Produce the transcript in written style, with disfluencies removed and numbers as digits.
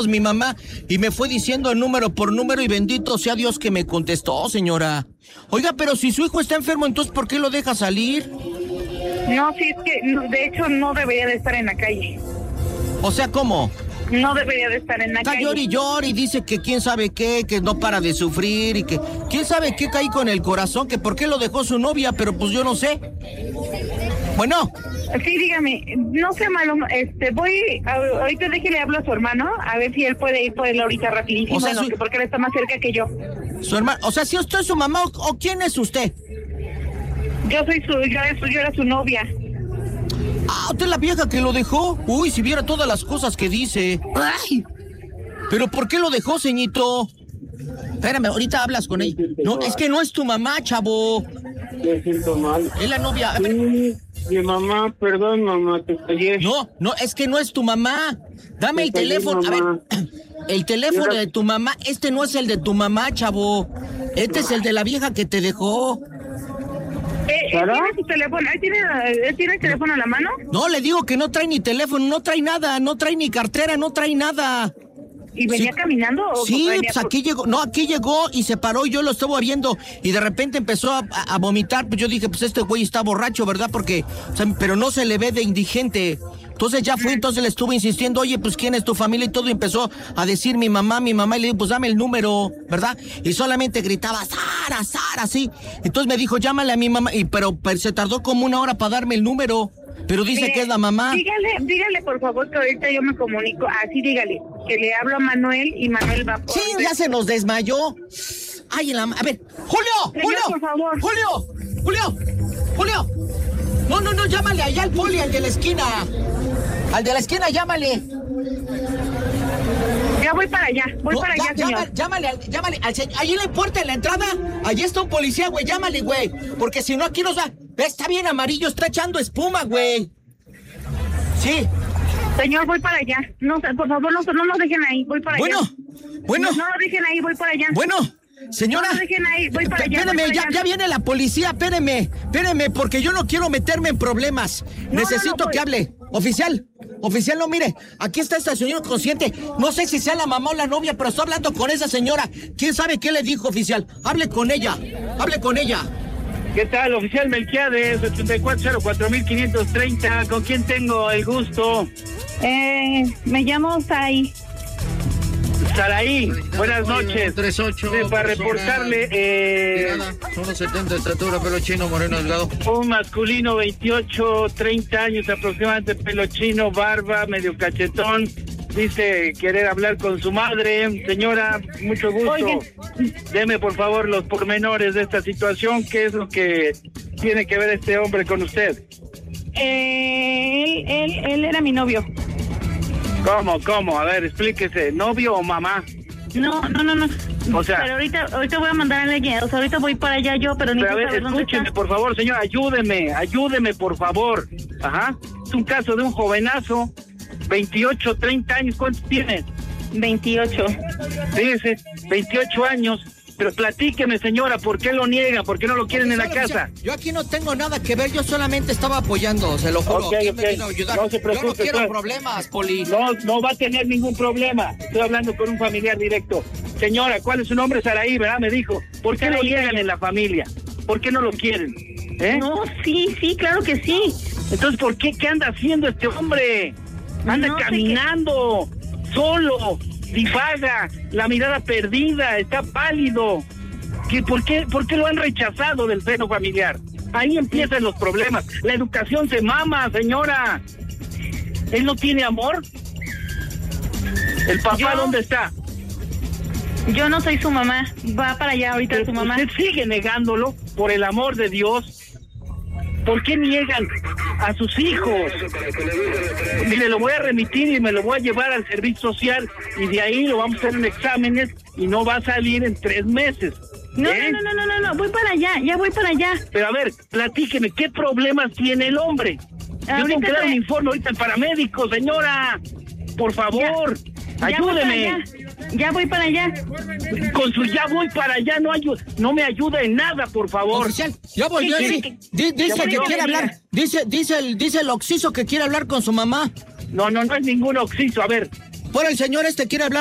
mi mamá y me fue diciendo número por número y bendito sea Dios que me contestó, señora. Oiga, pero si su hijo está enfermo, entonces ¿por qué lo deja salir? No, sí, es que de hecho no debería de estar en la calle. O sea, ¿cómo? No debería de estar en la calle. Está llori y dice que quién sabe qué, que no para de sufrir y que quién sabe qué caí con el corazón, que por qué lo dejó su novia, pero pues yo no sé. Bueno. Sí, dígame, no sea malo, ahorita déjele hablo a su hermano, a ver si él puede ir por él ahorita rapidísimo, o sea, porque él está más cerca que yo. Su hermano, o sea, si usted es su mamá o quién es usted. Yo era su novia. Ah, usted es la vieja que lo dejó. Uy, si viera todas las cosas que dice. Ay. ¿Pero por qué lo dejó, ceñito? Espérame, ahorita hablas con ella. No, es que no es tu mamá, chavo. Me siento mal. Es la novia. Sí, mi mamá, perdón, mamá, te fallé. No, es que no es tu mamá. Dame el teléfono. A ver, el teléfono de tu mamá, este no es el de tu mamá, chavo. Este es el de la vieja que te dejó. ¿Tiene su teléfono? ¿Él tiene el teléfono a la mano? No, le digo que no trae ni teléfono, no trae nada, no trae ni cartera, no trae nada. ¿Y venía caminando? Sí, pues aquí llegó y se paró y yo lo estaba viendo y de repente empezó a vomitar, pues yo dije, pues este güey está borracho, ¿verdad? Porque, o sea, pero no se le ve de indigente. Entonces ya fue, entonces le estuve insistiendo, oye, pues ¿quién es tu familia? Y todo, y empezó a decir mi mamá, y le digo, pues dame el número, ¿verdad? Y solamente gritaba, Sara, sí. Entonces me dijo, llámale a mi mamá, pero se tardó como 1 hora para darme el número. Pero dice que es la mamá. Dígale, por favor, que ahorita yo me comunico. Así dígale, que le hablo a Manuel y Manuel va por... Sí, ya se nos desmayó. Ay, a ver, Julio, señor, por favor. Julio. No, llámale allá al poli, al de la esquina. Al de la esquina, llámale. Ya voy para allá, señor. Llámale al señor. Allí en la puerta, en la entrada, allí está un policía, güey, llámale, güey. Porque si no, aquí nos va... Está bien amarillo, está echando espuma, güey. Sí. Señor, voy para allá. No, por favor, no nos dejen ahí, voy para allá. Bueno. No nos dejen ahí, voy para allá. Bueno, señora. No nos dejen ahí, voy para allá. Espéreme, ya viene la policía, espéreme, porque yo no quiero meterme en problemas. Necesito que hable. Oficial, no, mire, aquí está esta señora consciente. No sé si sea la mamá o la novia, pero estoy hablando con esa señora. ¿Quién sabe qué le dijo, oficial? Hable con ella. ¿Qué tal, oficial Melquiades, 8404.530? ¿Con quién tengo el gusto? Me llamo Saraí. Saraí, buenas noches. 38. Para reportarle... 1.70 de estatura, pelo chino, moreno delgado. Un masculino, 28, 30 años aproximadamente, pelo chino, barba, medio cachetón. Dice querer hablar con su madre. Señora, mucho gusto. Oigan. Deme por favor los pormenores de esta situación. ¿Qué es lo que tiene que ver este hombre con usted? Él era mi novio. ¿Cómo? A ver, explíquese. ¿Novio o mamá? No. O sea... Pero ahorita voy a mandar a alguien. O sea, ahorita voy para allá yo, pero ni a ver, escúcheme, por favor, señor. Ayúdeme, por favor. Ajá. Es un caso de un jovenazo. 28, 30 años, ¿cuántos tiene? 28. Fíjese, 28 años. Pero platíqueme, señora, ¿por qué lo niega? ¿Por qué no lo quieren en la casa? Yo aquí no tengo nada que ver, yo solamente estaba apoyando, se lo juro. Okay. No se preocupe. Yo no quiero problemas, Poli. No va a tener ningún problema. Estoy hablando con un familiar directo. Señora, ¿cuál es su nombre? Saraí, ¿verdad? Me dijo. ¿Por qué lo niegan en la familia? ¿Por qué no lo quieren? No, sí, claro que sí. Entonces, ¿por qué? ¿Qué anda haciendo este hombre? Anda caminando, solo, divaga, la mirada perdida, está pálido. ¿Por qué lo han rechazado del seno familiar? Ahí empiezan los problemas. La educación se mama, señora. ¿Él no tiene amor? ¿El papá dónde está? Yo no soy su mamá. Va para allá ahorita su mamá. Usted sigue negándolo, por el amor de Dios. ¿Por qué niegan a sus hijos? Mire, lo voy a remitir y me lo voy a llevar al servicio social y de ahí lo vamos a hacer en exámenes y no va a salir en 3 meses. No, voy para allá, ya voy para allá. Pero a ver, platíqueme, ¿qué problemas tiene el hombre? Yo tengo que dar un informe ahorita al paramédico, señora. Por favor, ayúdeme. Ya voy para allá. Con su ya voy para allá no me ayuda en nada, por favor. Oficial, ya volvió. Dice que quiere hablar. Dice el occiso que quiere hablar con su mamá. No es ningún occiso. A ver, Por el señor quiere hablar.